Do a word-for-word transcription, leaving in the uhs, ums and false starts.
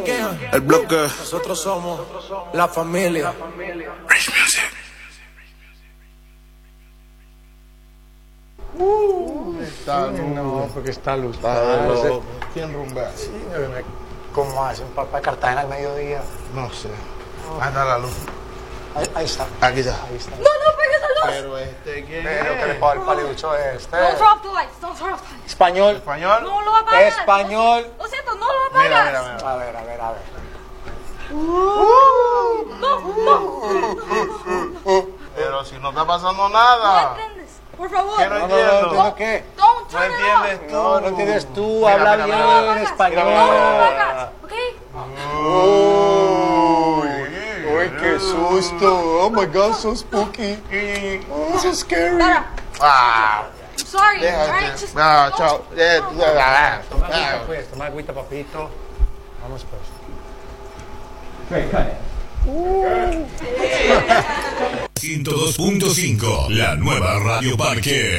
El bloque. Nosotros somos la familia. Rich Music. Uh, está no, porque está luz. ¿Quién rumbea? Sí, ¿cómo hacen papá de Cartagena al mediodía? No sé. Anda la luz. Ahí, ahí está. Aquí está. Ahí está. No, no pegues la luz. Pero este, ¿quién Pero es? que le puedo dar el paliducho este. Don't turn off the lights. Don't turn off the lights. Español. ¿Español? No lo apagas. Español. Lo siento, no lo apagas. Mira, mira, mira. A ver, a ver, a ver. No, no. Pero si no está pasando No nada. entiendes. Por favor. ¿Qué no No, no, entiendo? no, entiendo qué. Don't No turn it entiendes off. tú. No, no entiendes tú. Mira, Habla mira, bien mira, No lo apagas. español. No lo apagas. ¿Ok? Uy, Uy, qué susto. Oh my God, so spooky. Oh, so scary. Para. Ah, I'm sorry. All déjate. right, just. Ah, don't- chao. Eh, ah, Toma agüita, ah. pues. Toma agüita, papito. Vamos, pues. ciento dos punto cinco, la nueva Radio Parque.